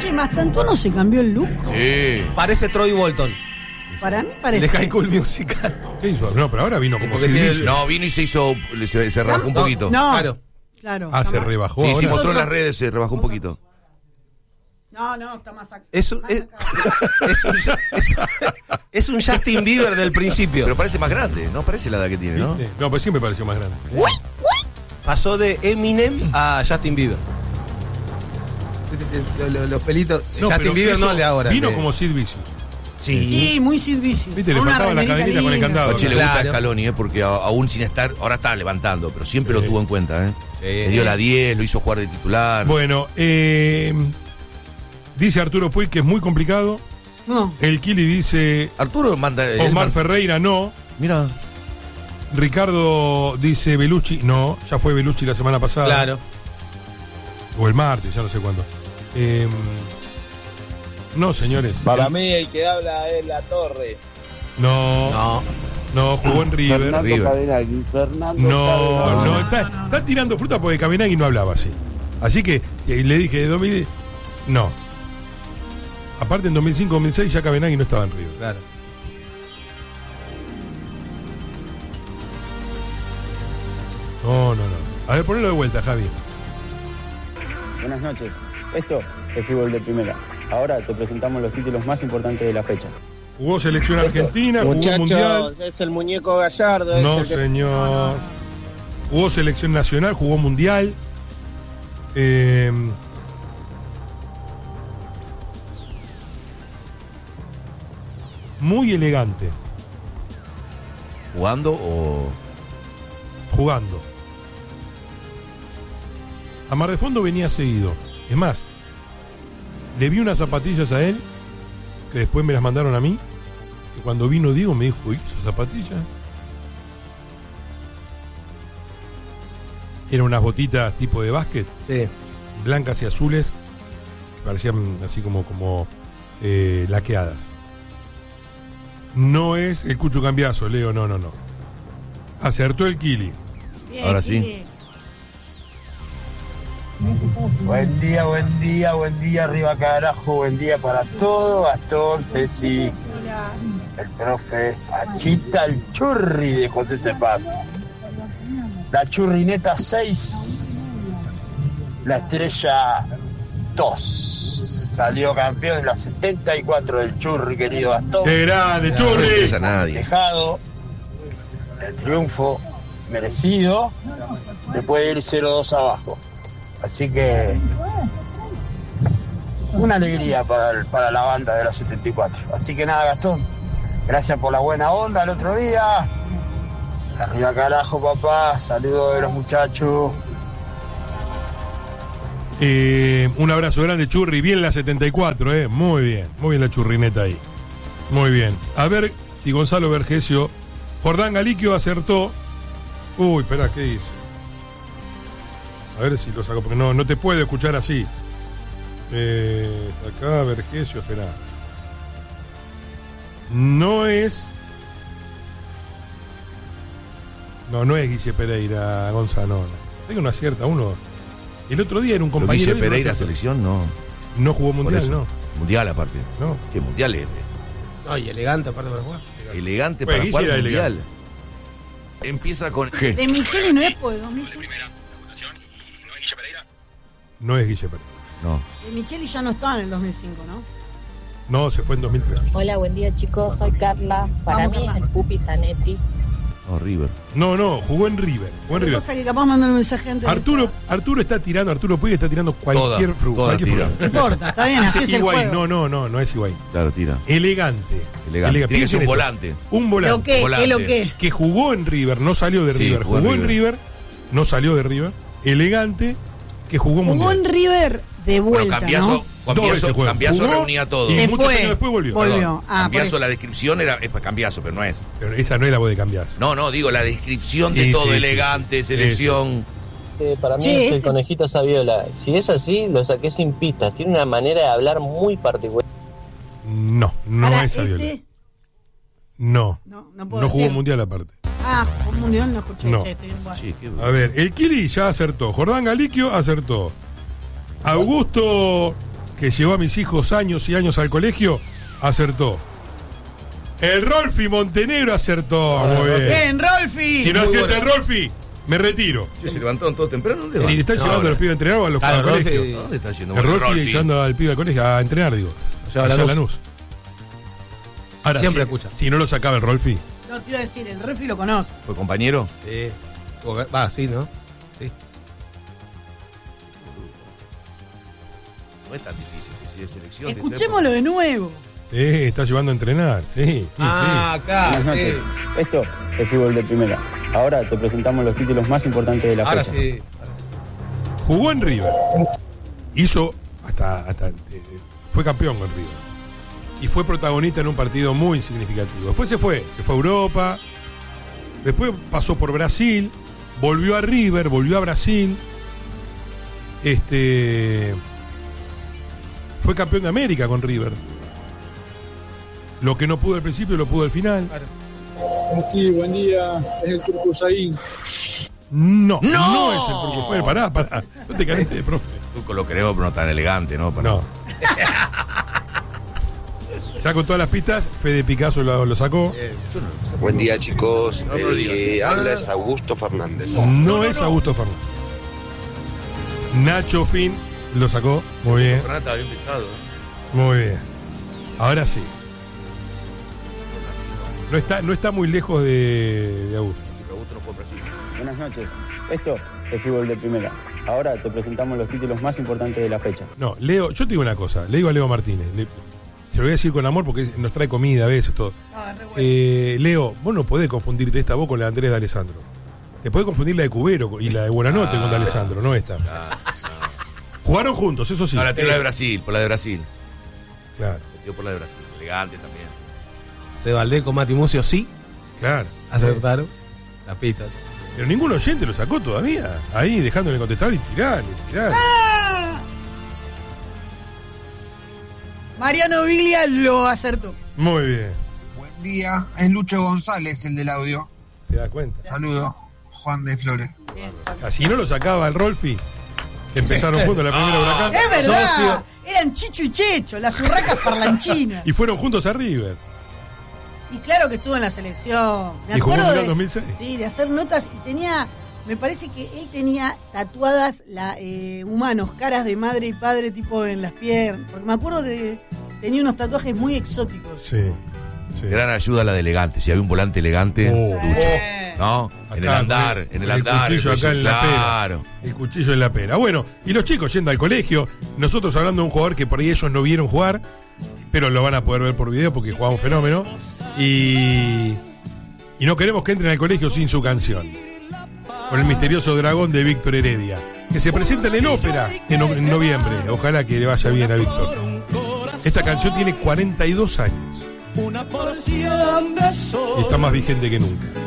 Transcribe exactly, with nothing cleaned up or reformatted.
Che, ¿Mastantuono se cambió el look? Sí. Parece Troy Bolton. Para mí parece. De High School Musical. ¿Qué hizo? No, pero ahora vino como Porque Sid tiene Vicious. el- No, vino y se hizo. Se, se rebajó un No, poquito. No, Claro. claro. Ah, está se más- rebajó Sí, sí, ahora. mostró en otro- las redes, se rebajó un poquito. No, no, está más acá. Es un, es, es un, es, es un Justin Bieber del principio. Pero parece más grande, ¿no? Parece la edad que tiene, ¿no? ¿Viste? No, pero siempre pareció más grande. Pasó de Eminem a Justin Bieber. Los, los- los pelitos. No, Justin pero Bieber eso no el de ahora. Vino de- como Sid Vicious. Sí. Sí, muy Sid Vicious. Viste, le Una faltaba la remerita cadenita con el linda. candado. Oye, le Claro. gusta a Scaloni, ¿eh? Porque a- aún sin estar, ahora está levantando, pero siempre Sí. lo tuvo en cuenta, ¿eh? Sí. Le dio la diez, lo hizo jugar de titular. Bueno, eh, dice Arturo Puig que es muy complicado. No. El Kili dice Arturo manda. él Omar manda- Ferreira no. Mira. Ricardo dice Belucci no. Ya fue Belucci la semana pasada. Claro. O el martes, ya no sé cuándo. Eh, no, señores. Para El- mí el que habla es La Torre. No, no, No. jugó en River. Fernando River. Cabenagui, Fernando No, Cabenagui. no, está, está tirando fruta porque Cabenagui no hablaba así. Así que eh, le dije de dos mil. No. Aparte en dos mil cinco dos mil seis ya Cabenagui no estaba en River. Claro. No, no, no. A ver, ponelo de vuelta, Javi. Buenas noches. Esto es fútbol de primera. Ahora te presentamos los títulos más importantes de la fecha. Jugó selección argentina, jugó mundial. Muchachos, es el muñeco Gallardo. No, es el que- señor. Jugó selección nacional, jugó mundial. Eh, muy elegante, ¿Jugando o.? jugando. A Mar de Fondo venía seguido. Es más, le vi unas zapatillas a él, que después me las mandaron a mí. Y cuando vino Diego me dijo, ¿y esas zapatillas? Eran unas botitas tipo de básquet, Sí. blancas y azules, que parecían así como, como eh, laqueadas. No es el Cucho Cambiazo, Leo, no, no, no. Acertó el Kili. Bien, Ahora sí. Kili. Buen día, buen día, buen día, arriba carajo, buen día para todo, Gastón, Ceci, Hola. el profe, Achita, el churri de José Cepaz. La churrineta seis, la estrella dos. Salió campeón en la setenta y cuatro del churri, querido Gastón. ¡Qué grande, No Churri! interesa a nadie. Dejado, el triunfo merecido, le puede ir cero dos abajo. Así que una alegría para, el- para la banda de la setenta y cuatro. Así que nada, Gastón, gracias por la buena onda el otro día. Arriba carajo, papá, saludos de los muchachos. Eh, un abrazo grande, Churri. Bien la setenta y cuatro, ¿eh? Muy bien, muy bien la churrineta ahí. Muy bien. A ver si Gonzalo Vergesio. Jordán Galiquio acertó. Uy, espera, ¿qué dice? A ver si lo saco, porque no, no te puedo escuchar así. Eh, está acá, Vergesio, espera. No es. No, no es Guille Pereira, Gonzalo, no. Hay que no acierta uno. El otro día era un Pero compañero. Guille de él, no Pereira, aciertó. selección, no. No jugó Por mundial, eso. no. Mundial aparte. No. Sí, mundial es. No, y elegante aparte para jugar. Elegante Pues, para Guille jugar era mundial. elegante. Empieza con G. De Micheli no es pues dos mil cinco. No es Guille Pereira. No. De Micheli ya no estaba en el dos mil cinco, ¿no? No, se fue en dos mil tres. Hola, buen día chicos, soy Carla. Para Vamos, mí Carla. es el Pupi Zanetti. No, River. No, no, jugó en River. Jugó en Lo que River. pasa es que capaz mandó un mensaje antes de Arturo, eso. Arturo está tirando, Arturo Puig está tirando cualquier Toda, fru- toda cualquier tira. fruta. No importa, está bien, así es el Higuaín, juego. no, no, no, no es Higuaín. Claro, tira. Elegante. Elegante. Tiene que Piensen ser un esto. volante. Un volante. ¿Lo qué? volante. ¿Qué lo qué? Que jugó en River, no salió de Sí, River. jugó Jugó, en en River, no salió de River. Elegante, que jugó Jugó mundial. en River de Bueno, vuelta, Cambiazo, ¿no? Dos Cambiazo, veces juega. Cambiazo Jugó reunía todo. Y Se muchos fue. años después volvió. Volvió. Perdón, Ah, por Cambiazo, eso. la descripción era es para Cambiazo, pero no es. Pero esa no es la voz de Cambiazo. No, no, digo la descripción Sí, de todo, sí, sí, elegante, sí. selección. Eh, para mí Che, es el este- conejito Saviola. Si es así, lo saqué sin pistas. Tiene una manera de hablar muy particular. No, no Ahora, es Saviola. este- No. No, no puedo No jugó decir. mundial aparte. Ah, jugó mundial, no escuché. No. Che, estoy en guay. Sí, qué A ver, el Kili ya acertó. Jordán Galiquio acertó. Augusto que llevó a mis hijos años y años al colegio, acertó. El Rolfi Montenegro acertó. Ah, muy bien. Bien, Rolfi. Si no Muy acierta el bueno. Rolfi, me retiro. Che, se levantaron todo temprano. ¿Dónde Si van? le están No, llevando no. a los pibes a entrenar o a los Claro, al Rolfi- colegio. ¿A dónde está yendo? El Bueno, Rolfi llevando al pibe al colegio a entrenar, digo. Lleva a Allá a Lanús. Lanús. Ahora, Siempre si, escucha. si no lo sacaba el Rolfi. No, te iba a decir, el Rolfi lo conozco. ¿Fue compañero? Sí. O- Va, sí, ¿no? Sí. No es tan difícil. Si de selección. de Escuchémoslo de nuevo. Sí, está llevando a entrenar. Sí, sí, Ah, claro, Buenas sí. noches. Esto es fútbol de primera. Ahora te presentamos los títulos más importantes de la Ahora fecha. sí. Ahora sí. sí. Jugó en River. Hizo hasta, hasta eh, fue campeón con River. Y fue protagonista en un partido muy significativo. Después se fue, se fue a Europa. Después pasó por Brasil. Volvió a River, volvió a Brasil. Este. Fue campeón de América con River. Lo que no pudo al principio, lo pudo al final. Sí, buen día. Es el Turcusaín. No, no, no es el Turco. Bueno, pará, pará. No te calientes de profe. Turco lo queremos, pero no tan elegante, ¿no? Para- No. Ya con todas las pistas, Fede Picasso lo, lo sacó. Yo no- Buen día, chicos. No, no lo El digas. que habla es Augusto Fernández. No es Augusto Fernández. Nacho Fin lo sacó. Muy bien, Fernández estaba bien pensado. ¿eh? muy bien. Ahora sí. No está, no está muy lejos de, de Augusto. Sí, pero Augusto no fue a Brasil. Buenas noches. Esto es fútbol de primera. Ahora te presentamos los títulos más importantes de la fecha. No, Leo, yo te digo una cosa. Le digo a Leo Martínez. le- se lo voy a decir con amor porque nos trae comida a veces, todo. Ah, re bueno. Eh, Leo, vos no podés confundirte esta voz con la de Andrés de Alessandro. Te podés confundir la de Cubero y la de Buenanote Ah. con de Alessandro, no esta. Ah, Jugaron juntos, eso sí. no, la tengo la de Brasil, por la de Brasil. Claro, Yo por la de Brasil. Elegante también. Sebaldé con Mati Mucio, sí. claro. Acertaron. Las pistas. Pero ningún oyente lo sacó todavía. Ahí, dejándole contestar y tirarle, tirarle. Ah. Mariano Viglia lo acertó. Muy bien. Buen día, es Lucho González el del audio. ¿Te das cuenta? Saludo, Juan de Flores. Así no lo sacaba el Rolfi, que empezaron juntos la primera Huracán. Es verdad. Socio. Eran Chicho y Checho, las urracas parlanchinas. Y fueron juntos a River. Y claro que estuvo en la selección. Me Y jugó acuerdo en el de, dos mil seis. Sí, de hacer notas y tenía, me parece que él tenía tatuadas la, eh, humanos, caras de madre y padre tipo en las piernas. Porque me acuerdo que tenía unos tatuajes muy exóticos. Sí, sí. Gran ayuda la de elegante. Si había un volante elegante, Oh. Lucho. Sí. ¿No? en el Acá, andar, con el- en el el andar. cuchillo el acá en la pera. Claro. El cuchillo en la pera. Bueno, y los chicos yendo al colegio, nosotros hablando de un jugador que por ahí ellos no vieron jugar, pero lo van a poder ver por video porque jugaba un fenómeno. Y, y no queremos que entren al colegio sin su canción. Con el misterioso dragón de Víctor Heredia, que se presenta en el ópera en, no- en noviembre. Ojalá que le vaya bien a Víctor. Esta canción tiene cuarenta y dos años. Y está más vigente que nunca.